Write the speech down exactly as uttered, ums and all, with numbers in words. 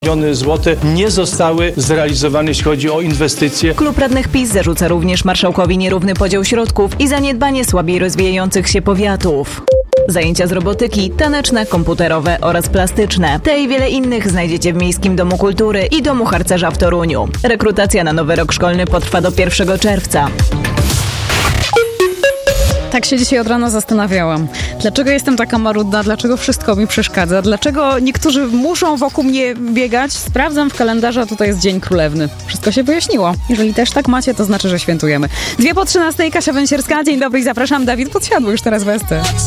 miliony złotych nie zostały zrealizowane, jeśli chodzi o inwestycje. Klub Radnych PiS zarzuca również marszałkowi nierówny podział środków i zaniedbanie słabiej rozwijających się powiatów. Zajęcia z robotyki, taneczne, komputerowe oraz plastyczne. Te i wiele innych znajdziecie w Miejskim Domu Kultury i Domu Harcerza w Toruniu. Rekrutacja na nowy rok szkolny potrwa do pierwszego czerwca. Tak się dzisiaj od rana zastanawiałam. Dlaczego jestem taka marudna? Dlaczego wszystko mi przeszkadza? Dlaczego niektórzy muszą wokół mnie biegać? Sprawdzam w kalendarzu, a tutaj jest Dzień Królewny. Wszystko się wyjaśniło. Jeżeli też tak macie, to znaczy, że świętujemy. Dwie po trzynastej, Kasia Węsierska. Dzień dobry i zapraszam. Dawid Podsiadły już teraz w S T.